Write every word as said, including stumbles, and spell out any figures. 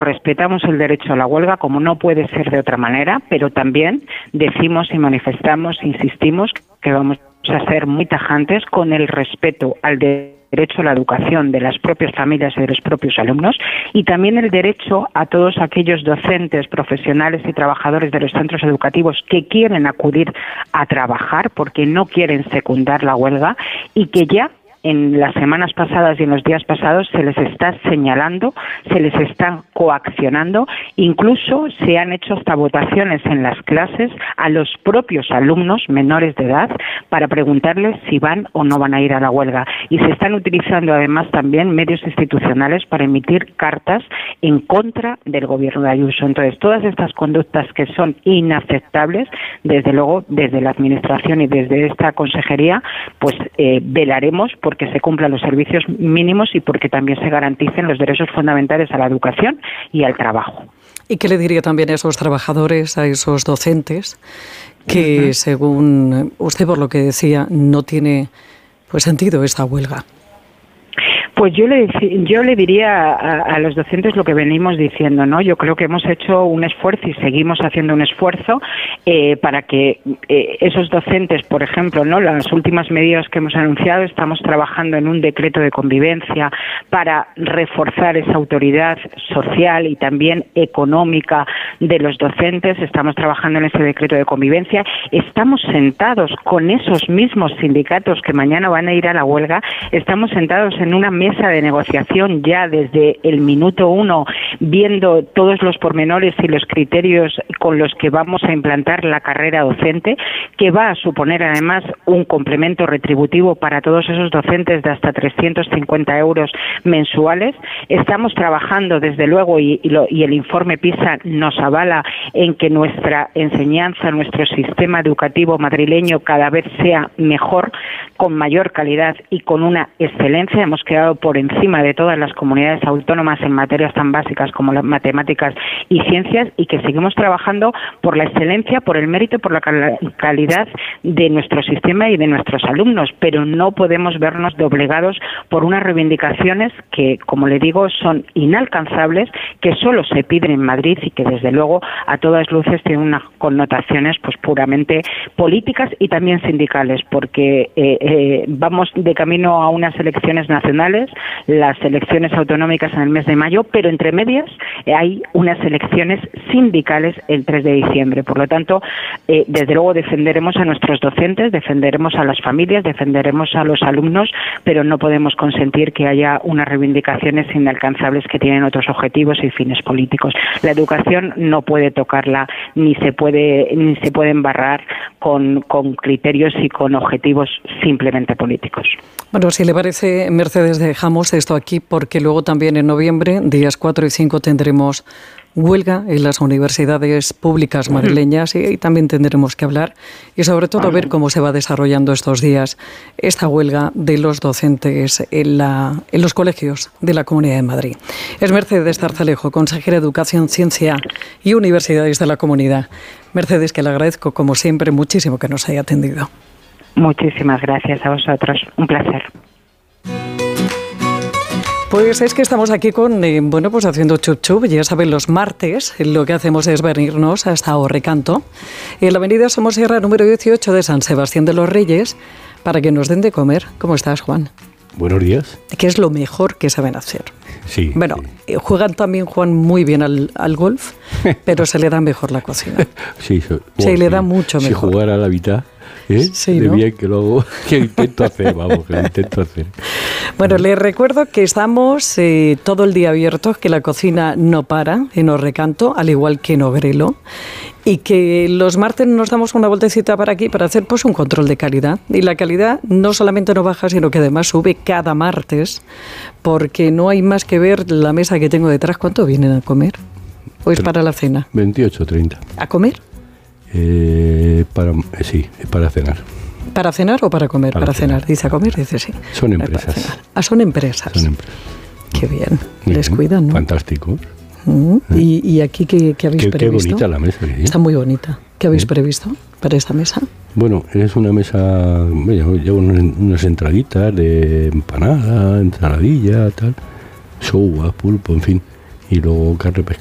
respetamos el derecho a la huelga, como no puede ser de otra manera, pero también decimos y manifestamos, insistimos, que vamos a ser muy tajantes con el respeto al derecho a la educación de las propias familias y de los propios alumnos, y también el derecho a todos aquellos docentes, profesionales y trabajadores de los centros educativos que quieren acudir a trabajar porque no quieren secundar la huelga y que ya en las semanas pasadas y en los días pasados se les está señalando, se les está coaccionando, incluso se han hecho hasta votaciones en las clases a los propios alumnos menores de edad para preguntarles si van o no van a ir a la huelga. Y se están utilizando además también medios institucionales para emitir cartas en contra del gobierno de Ayuso. Entonces, todas estas conductas que son inaceptables, desde luego, desde la Administración y desde esta consejería, pues eh, velaremos por porque se cumplan los servicios mínimos y porque también se garanticen los derechos fundamentales a la educación y al trabajo. ¿Y qué le diría también a esos trabajadores, a esos docentes, que uh-huh. según usted, por lo que decía, no tiene pues sentido esta huelga? Pues yo le yo le diría a, a los docentes lo que venimos diciendo, ¿no? Yo creo que hemos hecho un esfuerzo y seguimos haciendo un esfuerzo eh, para que eh, esos docentes, por ejemplo, ¿no? Las últimas medidas que hemos anunciado, estamos trabajando en un decreto de convivencia para reforzar esa autoridad social y también económica de los docentes. Estamos trabajando en ese decreto de convivencia. Estamos sentados con esos mismos sindicatos que mañana van a ir a la huelga. Estamos sentados en una mesa de negociación ya desde el minuto uno, viendo todos los pormenores y los criterios con los que vamos a implantar la carrera docente, que va a suponer además un complemento retributivo para todos esos docentes de hasta trescientos cincuenta euros mensuales. Estamos trabajando desde luego y, y, lo, y el informe PISA nos avala en que nuestra enseñanza, nuestro sistema educativo madrileño cada vez sea mejor, con mayor calidad y con una excelencia. Hemos quedado por encima de todas las comunidades autónomas en materias tan básicas como las matemáticas y ciencias, y que seguimos trabajando por la excelencia, por el mérito, por la cal- calidad de nuestro sistema y de nuestros alumnos, pero no podemos vernos doblegados por unas reivindicaciones que, como le digo, son inalcanzables, que solo se piden en Madrid y que desde luego a todas luces tienen unas connotaciones pues puramente políticas y también sindicales, porque eh, eh, vamos de camino a unas elecciones nacionales, las elecciones autonómicas en el mes de mayo, pero entre medias eh, hay unas elecciones sindicales el tres de diciembre. Por lo tanto, eh, desde luego defenderemos a nuestros docentes, defenderemos a las familias, defenderemos a los alumnos, pero no podemos consentir que haya unas reivindicaciones inalcanzables que tienen otros objetivos y fines políticos. La educación no puede tocarla, ni se puede ni se puede embarrar con, con criterios y con objetivos simplemente políticos. Bueno, si le parece, Mercedes, dejamos esto aquí porque luego también en noviembre, días cuatro y cinco, tendremos huelga en las universidades públicas madrileñas y, y también tendremos que hablar y sobre todo ver cómo se va desarrollando estos días esta huelga de los docentes en, la, en los colegios de la Comunidad de Madrid. Es Mercedes Zarzalejo, consejera de Educación, Ciencia y Universidades de la Comunidad. Mercedes, que le agradezco como siempre muchísimo que nos haya atendido. Muchísimas gracias a vosotros. Un placer. Pues es que estamos aquí con, eh, bueno, pues haciendo chup chup. Ya saben, los martes lo que hacemos es venirnos hasta Recanto, en la avenida Somosierra número dieciocho de San Sebastián de los Reyes, para que nos den de comer. ¿Cómo estás, Juan? Buenos días. ¿Qué es lo mejor que saben hacer? Sí. Bueno, sí. Juegan también, Juan, muy bien al, al golf, pero se le da mejor la cocina. Sí, so, bueno, se le sí. da mucho mejor. Si jugara a la mitad, ¿eh? Sí, de ¿no? bien que lo hago, que lo intento hacer, vamos, que lo intento hacer. Bueno, les recuerdo que estamos eh, todo el día abiertos, que la cocina no para en Recanto, al igual que en Ogrelo, y que los martes nos damos una vueltecita para aquí para hacer pues un control de calidad. Y la calidad no solamente no baja, sino que además sube cada martes, porque no hay más que ver la mesa que tengo detrás. ¿Cuánto vienen a comer? ¿O es para la cena? veintiocho, treinta. ¿A comer? Eh, para, eh, sí, para cenar. ¿Para cenar o para comer? Para, para cenar. cenar. Dice a comer, dice sí. Son empresas. Ah, son empresas. Son empresas. Qué bien. Muy Les bien. cuidan, ¿no? Fantástico. Uh-huh. ¿Eh? ¿Y, ¿Y aquí qué, qué habéis qué, previsto? Qué bonita la mesa. ¿Sí? Está muy bonita. ¿Qué habéis ¿Sí? previsto para esta mesa? Bueno, es una mesa, bueno, llevo unas entraditas de empanada, ensaladilla, tal, sopa, pulpo, en fin. y luego carne, pescado.